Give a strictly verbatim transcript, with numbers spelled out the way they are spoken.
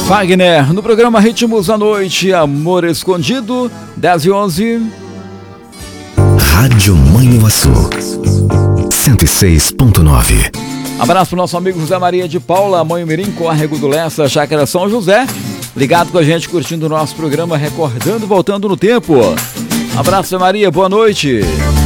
Fagner, no programa Ritmos da Noite, Amor Escondido, dez e onze. Rádio Manhuaçu, cento e seis ponto nove. Abraço pro nosso amigo José Maria de Paula, Mãe Mirim, Córrego do Lessa, Chácara São José. Ligado com a gente, curtindo o nosso programa, recordando, voltando no tempo. Abraço, Zé Maria, boa noite.